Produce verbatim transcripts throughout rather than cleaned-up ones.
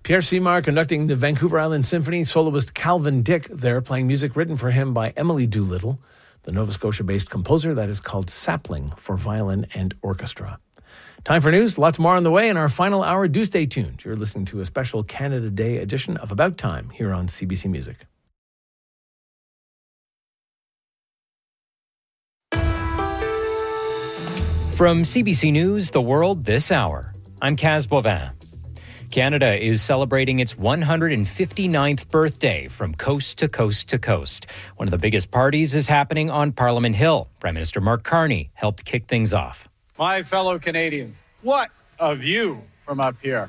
Pierre Simard conducting the Vancouver Island Symphony, soloist Calvin Dick there playing music written for him by Emily Doolittle, the Nova Scotia-based composer that is called Sapling for violin and orchestra. Time for news. Lots more on the way in our final hour. Do stay tuned. You're listening to a special Canada Day edition of About Time here on C B C Music. From C B C News, The World This Hour, I'm Kaz Boivin. Canada is celebrating its one hundred fifty-ninth birthday from coast to coast to coast. One of the biggest parties is happening on Parliament Hill. Prime Minister Mark Carney helped kick things off. My fellow Canadians, what a view from up here.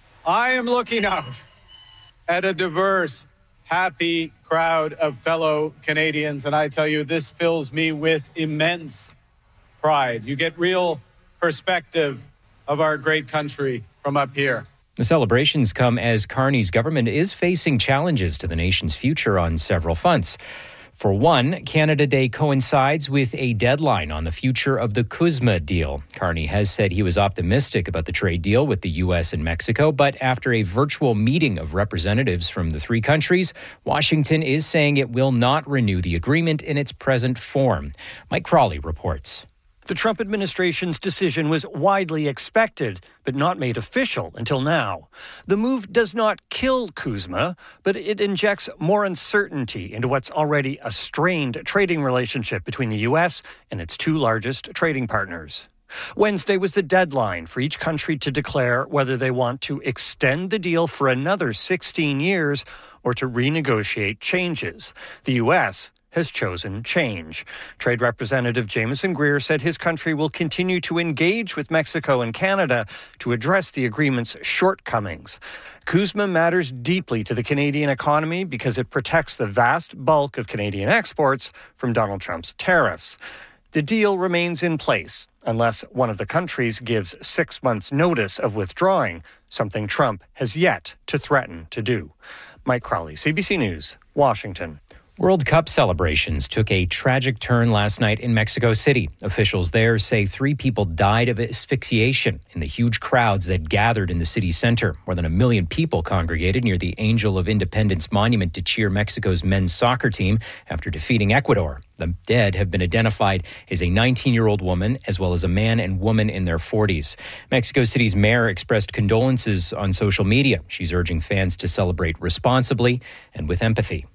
I am looking out at a diverse, happy crowd of fellow Canadians, and I tell you, this fills me with immense pride. You get real perspective of our great country from up here. The celebrations come as Carney's government is facing challenges to the nation's future on several fronts. For one, Canada Day coincides with a deadline on the future of the CUSMA deal. Carney has said he was optimistic about the trade deal with the U S and Mexico, but after a virtual meeting of representatives from the three countries, Washington is saying it will not renew the agreement in its present form. Mike Crawley reports. The Trump administration's decision was widely expected, but not made official until now. The move does not kill CUSMA, but it injects more uncertainty into what's already a strained trading relationship between the U S and its two largest trading partners. Wednesday was the deadline for each country to declare whether they want to extend the deal for another sixteen years or to renegotiate changes. The U S has chosen change. Trade Representative Jameson Greer said his country will continue to engage with Mexico and Canada to address the agreement's shortcomings. CUSMA matters deeply to the Canadian economy because it protects the vast bulk of Canadian exports from Donald Trump's tariffs. The deal remains in place unless one of the countries gives six months' notice of withdrawing, something Trump has yet to threaten to do. Mike Crawley, C B C News, Washington. World Cup celebrations took a tragic turn last night in Mexico City. Officials there say three people died of asphyxiation in the huge crowds that gathered in the city center. More than a million people congregated near the Angel of Independence monument to cheer Mexico's men's soccer team after defeating Ecuador. The dead have been identified as a nineteen-year-old woman as well as a man and woman in their forties. Mexico City's mayor expressed condolences on social media. She's urging fans to celebrate responsibly and with empathy.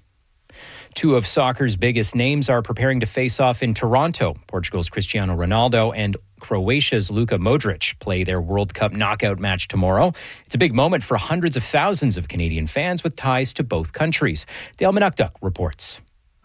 Two of soccer's biggest names are preparing to face off in Toronto. Portugal's Cristiano Ronaldo and Croatia's Luka Modric play their World Cup knockout match tomorrow. It's a big moment for hundreds of thousands of Canadian fans with ties to both countries. Dale Manukduk reports.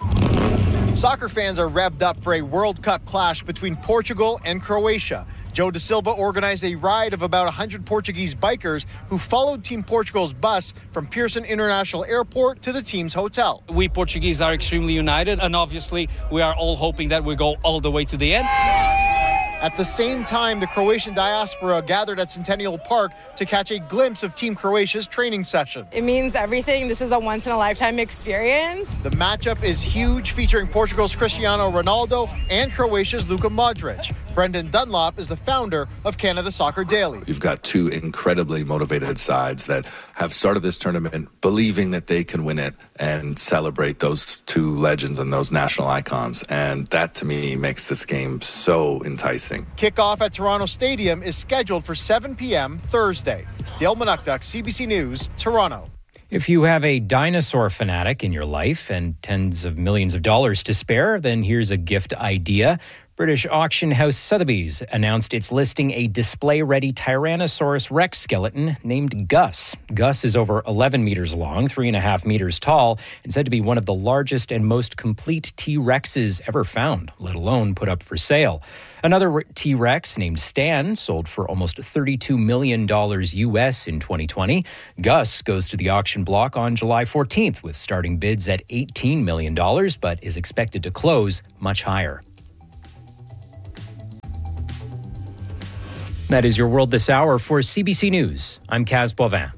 Soccer fans are revved up for a World Cup clash between Portugal and Croatia. Joe Da Silva organized a ride of about one hundred Portuguese bikers who followed Team Portugal's bus from Pearson International Airport to the team's hotel. We Portuguese are extremely united, and obviously we are all hoping that we go all the way to the end. At the same time, the Croatian diaspora gathered at Centennial Park to catch a glimpse of Team Croatia's training session. It means everything. This is a once-in-a-lifetime experience. The matchup is huge, featuring Portugal's Cristiano Ronaldo and Croatia's Luka Modric. Brendan Dunlop is the founder of Canada Soccer Daily. You've got two incredibly motivated sides that have started this tournament believing that they can win it and celebrate those two legends and those national icons. And that, to me, makes this game so enticing. Kickoff at Toronto Stadium is scheduled for seven p.m. Thursday. Dale Manukduk, C B C News, Toronto. If you have a dinosaur fanatic in your life and tens of millions of dollars to spare, then here's a gift idea. British auction house Sotheby's announced it's listing a display-ready Tyrannosaurus Rex skeleton named Gus. Gus is over eleven meters long, three and a half meters tall, and said to be one of the largest and most complete T-Rexes ever found, let alone put up for sale. Another T-Rex named Stan sold for almost thirty-two million dollars U S in twenty twenty. Gus goes to the auction block on July fourteenth with starting bids at eighteen million dollars, but is expected to close much higher. That is your World This Hour for C B C News. I'm Kaz Boivin.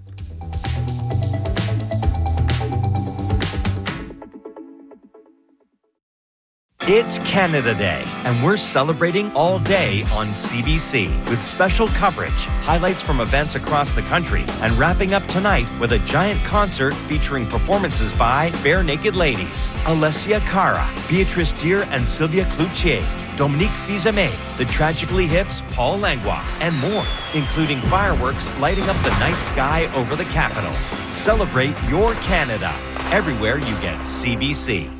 It's Canada Day, and we're celebrating all day on C B C with special coverage, highlights from events across the country, and wrapping up tonight with a giant concert featuring performances by Bare Naked Ladies, Alessia Cara, Beatrice Deer and Sylvia Cloutier, Dominique Fils-Aimé, the Tragically Hip's Paul Langlois, and more, including fireworks lighting up the night sky over the capital. Celebrate your Canada everywhere you get C B C.